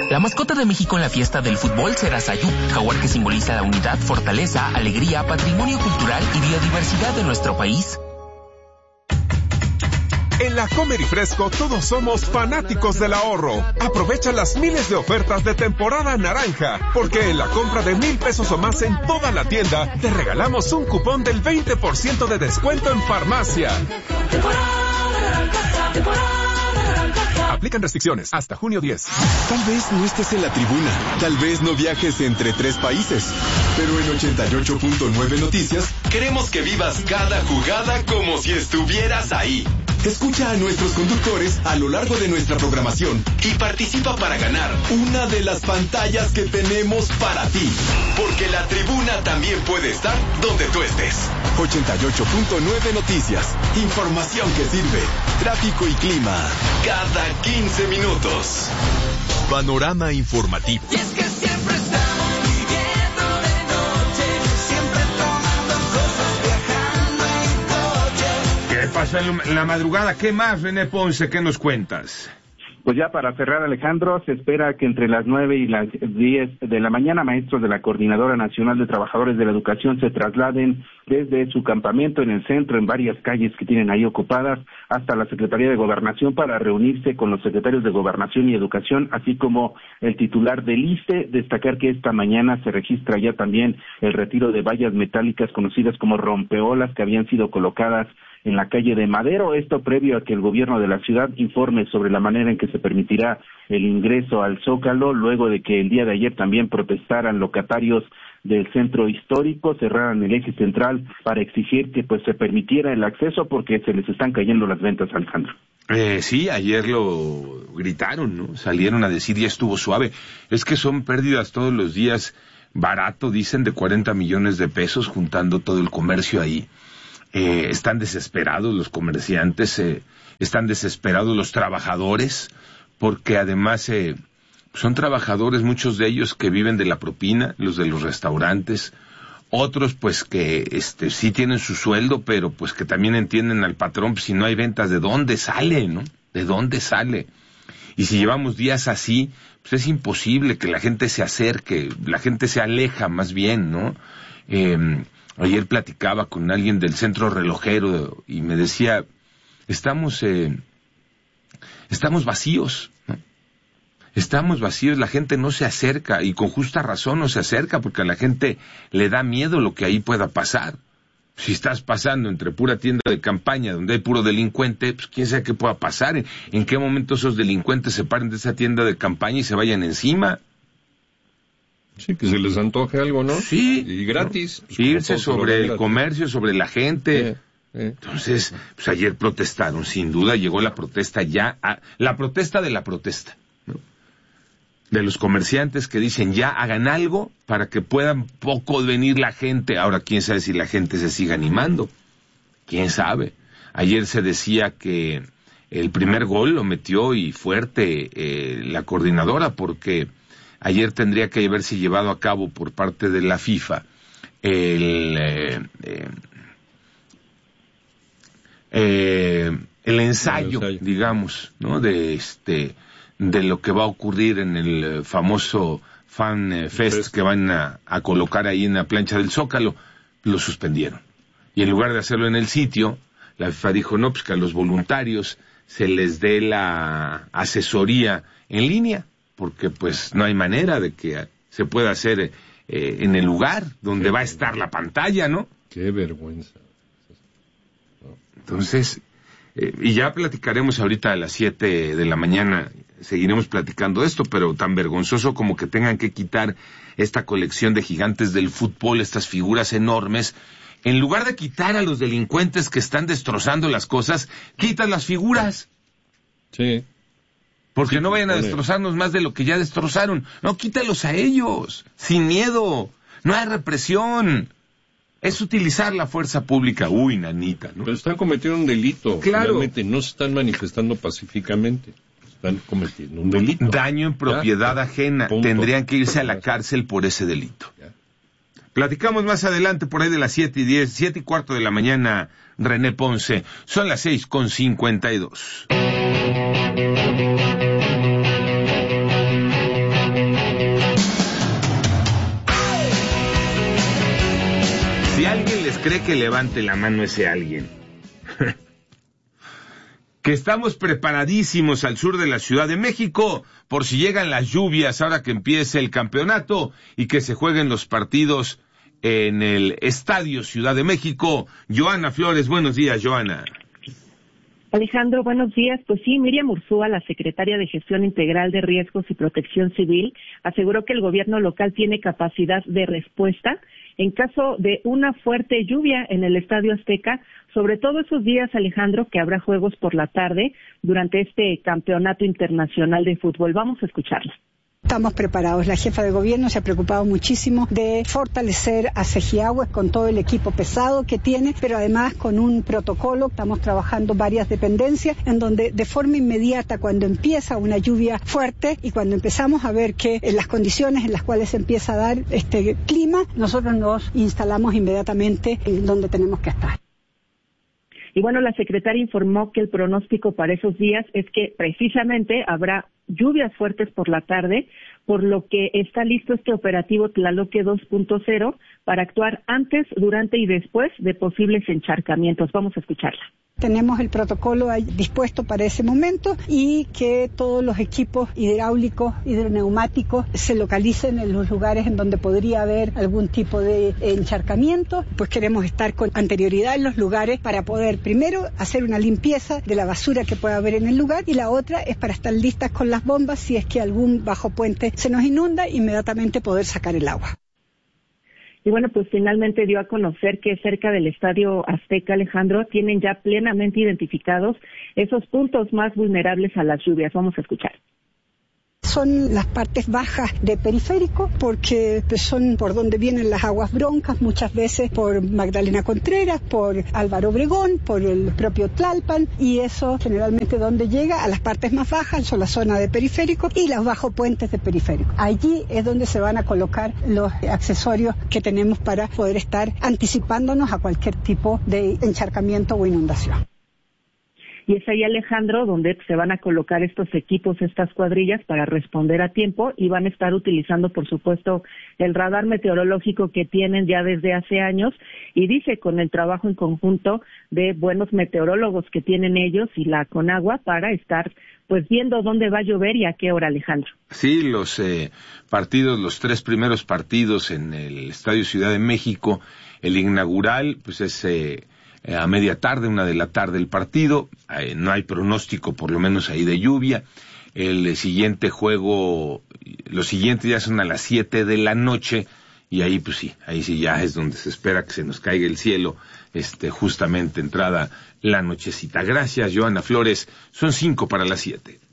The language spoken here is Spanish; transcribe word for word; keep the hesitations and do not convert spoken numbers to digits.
La mascota de México en la fiesta del fútbol será Sayú, jaguar que simboliza la unidad, fortaleza, alegría, patrimonio cultural y biodiversidad de nuestro país. En la Comer y Fresco todos somos fanáticos del ahorro. Aprovecha las miles de ofertas de temporada naranja, porque en la compra de mil pesos o más en toda la tienda, te regalamos un cupón del veinte por ciento de descuento en farmacia. Aplican restricciones hasta junio diez. Tal vez no estés en la tribuna, tal vez no viajes entre tres países, pero en ochenta y ocho punto nueve Noticias queremos que vivas cada jugada como si estuvieras ahí. Escucha a nuestros conductores a lo largo de nuestra programación y participa para ganar una de las pantallas que tenemos para ti. Porque la tribuna también puede estar donde tú estés. ochenta y ocho punto nueve Noticias. Información que sirve. Tráfico y clima. Cada quince minutos. Panorama informativo. Y es que siempre estamos viviendo de noche, siempre tomando cosas, viajando en coche. ¿Qué pasa en la madrugada? ¿Qué más, René Ponce? ¿Qué nos cuentas? Pues ya para cerrar, Alejandro, se espera que entre las nueve y las diez de la mañana maestros de la Coordinadora Nacional de Trabajadores de la Educación se trasladen desde su campamento en el centro, en varias calles que tienen ahí ocupadas, hasta la Secretaría de Gobernación para reunirse con los secretarios de Gobernación y Educación, así como el titular del I S S S E. Destacar que esta mañana se registra ya también el retiro de vallas metálicas conocidas como rompeolas que habían sido colocadas en la calle de Madero, esto previo a que el gobierno de la ciudad informe sobre la manera en que se permitirá el ingreso al Zócalo, luego de que el día de ayer también protestaran locatarios del centro histórico, cerraran el eje central para exigir que pues se permitiera el acceso porque se les están cayendo las ventas, Alejandro. Eh, sí, ayer lo gritaron, ¿no? Salieron a decir ya estuvo suave. Es que son pérdidas todos los días, barato, dicen, de cuarenta millones de pesos juntando todo el comercio ahí. Eh, están desesperados los comerciantes, eh, están desesperados los trabajadores, porque además eh, son trabajadores, muchos de ellos que viven de la propina, los de los restaurantes, otros pues que este sí tienen su sueldo, pero pues que también entienden al patrón, pues, si no hay ventas, ¿de dónde sale, no? ¿De dónde sale? Y si llevamos días así, pues es imposible que la gente se acerque, la gente se aleja más bien, ¿no? Eh, Ayer platicaba con alguien del centro relojero y me decía, estamos eh, estamos vacíos, ¿no? Estamos vacíos, la gente no se acerca, y con justa razón no se acerca, porque a la gente le da miedo lo que ahí pueda pasar. Si estás pasando entre pura tienda de campaña, donde hay puro delincuente, pues quién sabe qué pueda pasar, en, en qué momento esos delincuentes se paren de esa tienda de campaña y se vayan encima. Sí, que se les antoje algo, ¿no? Sí. Y gratis. Pues, irse sobre el comercio, sobre la gente. Eh, eh. Entonces, pues ayer protestaron, sin duda llegó la protesta ya, a, la protesta de la protesta, ¿no? De los comerciantes que dicen ya hagan algo para que puedan poco venir la gente. Ahora, quién sabe si la gente se siga animando. Quién sabe. Ayer se decía que el primer gol lo metió y fuerte eh, la coordinadora, porque ayer tendría que haberse llevado a cabo por parte de la FIFA el, eh, eh, eh, el, ensayo, el ensayo, digamos, ¿no? De este, de lo que va a ocurrir en el famoso Fan Fest que van a, a colocar ahí en la plancha del Zócalo. Lo suspendieron. Y en lugar de hacerlo en el sitio, la FIFA dijo, no, pues que a los voluntarios se les dé la asesoría en línea, porque pues no hay manera de que se pueda hacer eh, en el lugar donde Qué va a estar la pantalla, ¿no? Qué vergüenza. Entonces, eh, y ya platicaremos ahorita a las siete de la mañana, seguiremos platicando esto, pero tan vergonzoso como que tengan que quitar esta colección de gigantes del fútbol, estas figuras enormes, en lugar de quitar a los delincuentes que están destrozando las cosas, quitan las figuras. Sí. Porque sí, no vayan a vale. destrozarnos más de lo que ya destrozaron. No, quítalos a ellos, sin miedo. No hay represión. Es utilizar la fuerza pública. Uy, nanita, ¿no? Pero están cometiendo un delito. Claro. Realmente no se están manifestando pacíficamente. Están cometiendo un delito. Daño en propiedad ya, ajena. punto. Tendrían que irse a la cárcel por ese delito. Ya. Platicamos más adelante, por ahí de las siete y diez, siete y cuarto de la mañana, René Ponce. Son las seis con cincuenta y dos. cree que levante la mano ese alguien. Que estamos preparadísimos al sur de la Ciudad de México por si llegan las lluvias ahora que empiece el campeonato y que se jueguen los partidos en el Estadio Ciudad de México. Joana Flores, buenos días, Joana. Alejandro, buenos días. Pues sí, Miriam Urzúa, la secretaria de Gestión Integral de Riesgos y Protección Civil, aseguró que el gobierno local tiene capacidad de respuesta en caso de una fuerte lluvia en el Estadio Azteca, sobre todo esos días, Alejandro, que habrá juegos por la tarde durante este campeonato internacional de fútbol. Vamos a escucharla. Estamos preparados. La jefa de gobierno se ha preocupado muchísimo de fortalecer a Segiagües con todo el equipo pesado que tiene, pero además con un protocolo. Estamos trabajando varias dependencias en donde de forma inmediata, cuando empieza una lluvia fuerte y cuando empezamos a ver que en las condiciones en las cuales se empieza a dar este clima, nosotros nos instalamos inmediatamente en donde tenemos que estar. Y bueno, la secretaria informó que el pronóstico para esos días es que precisamente habrá lluvias fuertes por la tarde, por lo que está listo este operativo Tlaloque dos punto cero para actuar antes, durante y después de posibles encharcamientos. Vamos a escucharla. Tenemos el protocolo ahí dispuesto para ese momento y que todos los equipos hidráulicos, hidroneumáticos se localicen en los lugares en donde podría haber algún tipo de encharcamiento. Pues queremos estar con anterioridad en los lugares para poder primero hacer una limpieza de la basura que pueda haber en el lugar y la otra es para estar listas con las bombas si es que algún bajo puente se nos inunda, inmediatamente poder sacar el agua. Y bueno, pues finalmente dio a conocer que cerca del Estadio Azteca, Alejandro, tienen ya plenamente identificados esos puntos más vulnerables a las lluvias. Vamos a escuchar. Son las partes bajas de periférico porque son por donde vienen las aguas broncas, muchas veces por Magdalena Contreras, por Álvaro Obregón, por el propio Tlalpan, y eso generalmente donde llega a las partes más bajas, son la zona de periférico y los bajo puentes de periférico. Allí es donde se van a colocar los accesorios que tenemos para poder estar anticipándonos a cualquier tipo de encharcamiento o inundación. Y es ahí, Alejandro, donde se van a colocar estos equipos, estas cuadrillas, para responder a tiempo y van a estar utilizando, por supuesto, el radar meteorológico que tienen ya desde hace años y dice con el trabajo en conjunto de buenos meteorólogos que tienen ellos y la Conagua para estar pues viendo dónde va a llover y a qué hora, Alejandro. Sí, los eh, partidos, los tres primeros partidos en el Estadio Ciudad de México, el inaugural, pues es... Eh, a media tarde, una de la tarde el partido, eh, no hay pronóstico por lo menos ahí de lluvia. El siguiente juego, los siguientes ya son a las siete de la noche y ahí pues sí, ahí sí ya es donde se espera que se nos caiga el cielo, este justamente entrada la nochecita. Gracias, Joana Flores, son cinco para las siete.